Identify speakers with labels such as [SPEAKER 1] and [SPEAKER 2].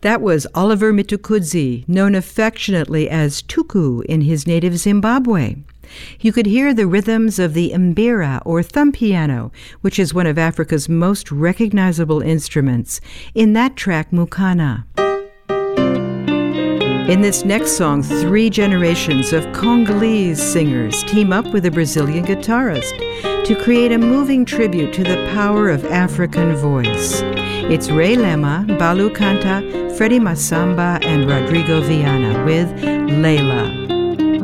[SPEAKER 1] That was Oliver Mtukudzi, known affectionately as Tuku in his native Zimbabwe. You could hear the rhythms of the mbira, or thumb piano, which is one of Africa's most recognizable instruments, in that track Mukana. In this next song, 3 generations of Congolese singers team up with a Brazilian guitarist to create a moving tribute to the power of African voice. It's Ray Lema, Balu Kanta, Freddie Masamba, and Rodrigo Viana with Layla.